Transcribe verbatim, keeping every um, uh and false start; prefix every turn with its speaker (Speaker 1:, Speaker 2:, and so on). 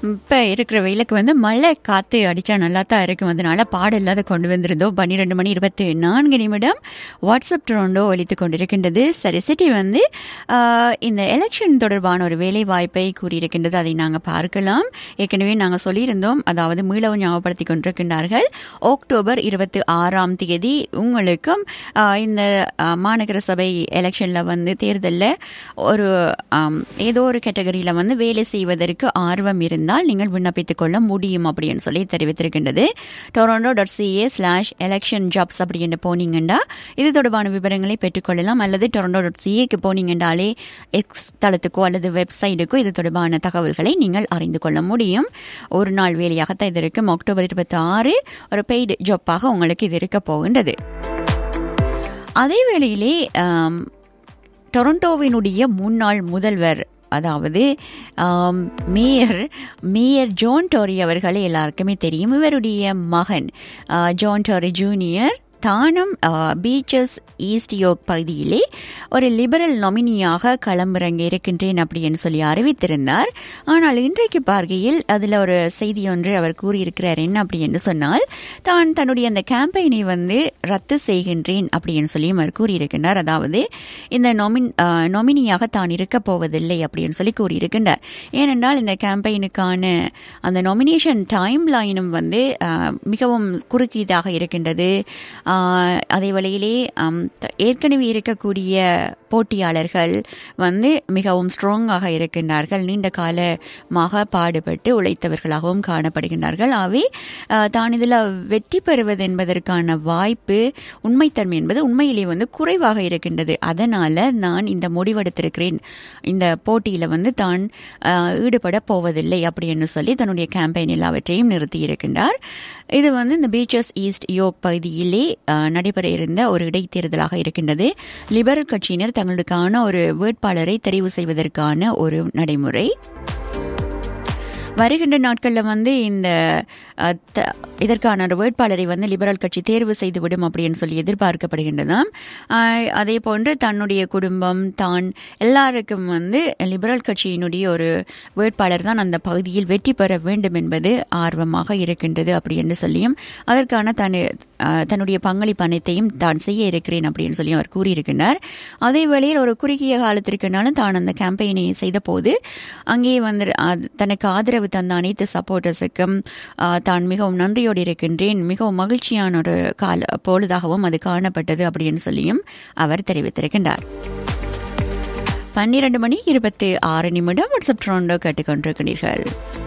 Speaker 1: இப்போ இருக்கிற வெயிலுக்கு வந்து மழை காற்று அடித்தா நல்லா தான் இருக்கும். அதனால பாடம் இல்லாத கொண்டு வந்திருந்தோம். பன்னிரெண்டு மணி இருபத்தி நான்கு நிமிடம் வாட்ஸ்அப் டொரண்டோ ஒலித்து கொண்டிருக்கின்றது. சரி, சிட்டி வந்து இந்த எலெக்ஷன் தொடர்பான ஒரு வேலை வாய்ப்பை கூறியிருக்கின்றது. அதை நாங்கள் பார்க்கலாம். ஏற்கனவே நாங்கள் சொல்லியிருந்தோம். அதாவது மீளவும் ஞாபகப்படுத்தி கொண்டிருக்கின்றார்கள். அக்டோபர் இருபத்தி ஆறாம் தேதி உங்களுக்கும் இந்த மாநகர சபை எலெக்ஷனில் வந்து தேர்தலில் ஒரு ஏதோ ஒரு கேட்டகரியில் வந்து வேலை செய்வதற்கு ஆர்வம் இருந்தால் நீங்கள் விண்ணப்பித்துக் கொள்ள முடியும் அப்படின்னு சொல்லி தெரிவித்திருக்கின்றது. Toronto dot CA slash election jobs அப்படின்னு போனீங்கன்னா இது தொடர்பான விவரங்களை பெற்றுக்கொள்ளலாம். அல்லது டொரண்டோ டாட் சிஏக்கு போனீங்கன்றாலே எக்ஸ் தளத்துக்கோ அல்லது வெப்சைட்டுக்கோ இது தொடர்பான தகவல்களை நீங்கள் அறிந்து கொள்ள முடியும். ஒரு நாள் வேலையாகத்தான் இது இருக்கும். அக்டோபர் இருபத்தி ஆறு ஒரு பெய்டு ஜாப்பாக உங்களுக்கு இது இருக்க போகின்றது. அதே வேளையிலே டொரண்டோவினுடைய முன்னாள் முதல்வர் அதாவது மேயர் மேயர் ஜான் டோரி அவர்களை எல்லாருக்குமே தெரியும். இவருடைய மகன் ஜான் டோரி ஜூனியர் தானும் பீச்சஸ் ஈஸ்ட் யோக் பகுதியிலே ஒரு லிபரல் நொமினியாக களமிறங்க இருக்கின்றேன் அப்படின்னு சொல்லி அறிவித்திருந்தார். ஆனால் இன்றைக்கு பார்க்கையில் அதில் ஒரு செய்தி ஒன்று அவர் கூறியிருக்கிறார். என்ன அப்படின்னு சொன்னால், தான் தன்னுடைய அந்த கேம்பெயினை வந்து ரத்து செய்கின்றேன் அப்படின்னு சொல்லி அவர் கூறியிருக்கின்றார். அதாவது இந்த நொமின் நொமினியாக தான் இருக்க போவதில்லை அப்படின்னு சொல்லி கூறியிருக்கின்றார். ஏனென்றால் இந்த கேம்பெயினுக்கான அந்த நொமினேஷன் டைம் லைனும் வந்து மிகவும் குறுக்கியதாக இருக்கின்றது. அதே வேளையிலே ஏற்கனவே இருக்கக்கூடிய போட்டியாளர்கள் வந்து மிகவும் ஸ்ட்ராங்காக இருக்கின்றார்கள். நீண்ட காலமாக பாடுபட்டு உழைத்தவர்களாகவும் காணப்படுகின்றார்கள். ஆகவே தான் இதில் வெற்றி பெறுவது என்பதற்கான வாய்ப்பு உண்மைத்தன்மை என்பது உண்மையிலே வந்து குறைவாக இருக்கின்றது. அதனால நான் இந்த முடிவெடுத்திருக்கிறேன், இந்த போட்டியில் வந்து தான் ஈடுபட போவதில்லை அப்படின்னு சொல்லி தன்னுடைய கேம்பெயின் எல்லாவற்றையும் நிறுத்தி இருக்கின்றார். இது வந்து இந்த பீச்சஸ் ஈஸ்ட் யோக் பகுதியிலே நடைபெற இருந்த ஒரு இடைத்தேர்தலாக இருக்கின்றது. லிபரல் கட்சியினர் தங்களுக்கான ஒரு வேட்பாளரை தெரிவு செய்வதற்கான ஒரு நடைமுறை. வருகின்ற நாட்களில் வந்து இந்த இதற்கான ஒரு வேட்பாளரை வந்து லிபரல் கட்சி தேர்வு செய்துவிடும் அப்படின்னு சொல்லி எதிர்பார்க்கப்படுகின்றதாம். அதே போன்று தன்னுடைய குடும்பம் தான் எல்லாருக்கும் வந்து லிபரல் கட்சியினுடைய ஒரு வேட்பாளர் தான் அந்த பகுதியில் வெற்றி பெற வேண்டும் என்பது ஆர்வமாக இருக்கின்றது அப்படின்னு சொல்லியும் அதற்கான தன் தன்னுடைய பங்களிப்பு அனைத்தையும் தான் செய்ய இருக்கிறேன் அப்படின்னு சொல்லி அவர் கூறியிருக்கின்றார். அதே வேளையில் ஒரு குறுகிய காலத்திற்குனாலும் தான் அந்த கேம்பெயினை செய்த போது அங்கே வந்து தனக்கு ஆதரவு தந்த அனைத்து சப்போர்ட்டர்ஸுக்கும் தான் மிகவும் நன்றியோடு இருக்கின்றேன், மிகவும் மகிழ்ச்சியான ஒரு கால பொழுதாகவும் அது காணப்பட்டது அப்படின்னு சொல்லியும் அவர் தெரிவித்திருக்கின்றார். பன்னிரண்டு மணி இருபத்தி ஆறு நிமிடம் வாட்ஸ்அப் டொரண்டோ கேட்டுக்கொண்டிருக்கிறீர்கள்.